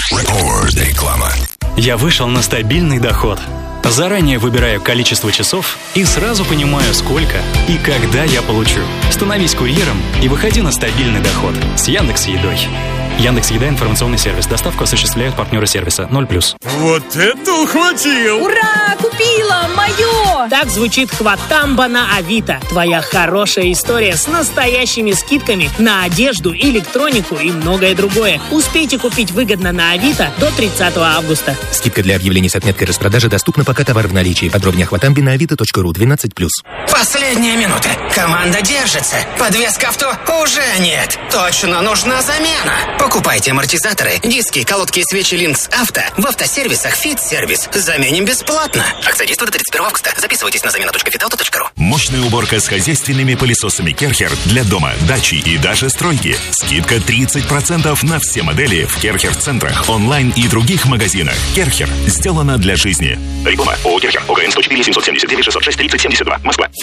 Реклама. Я вышел на стабильный доход. Заранее выбираю количество часов и сразу понимаю, сколько и когда я получу. Становись курьером и выходи на стабильный доход с Яндекс.Едой. Яндекс.Еда — информационный сервис. Доставку осуществляют партнеры сервиса 0+. Вот это ухватил! Ура! Купила! Мое! Так звучит хватамба на Авито. Твоя хорошая история с настоящими скидками на одежду, электронику и многое другое. Успейте купить выгодно на Авито до 30 августа. Скидка для объявлений с отметкой распродажи доступна, пока товар в наличии. Подробнее о хватамбе на avito.ru 12+. Последняя минута. Команда держится. Подвеска авто уже нет. Точно нужна замена. Покупайте амортизаторы, диски, колодки и свечи Линкс Авто в автосервисах Фит-сервис. Заменим бесплатно. Акция действует до 31 августа. Записывайтесь на замена.фитауто.ру. Мощная уборка с хозяйственными пылесосами Керхер для дома, дачи и даже стройки. Скидка 30% на все модели в Керхер-центрах, онлайн и других магазинах. Керхер. Сделано для жизни. Реклама. ООО Керхер. ОГН 104 779 606 30 72. Москва.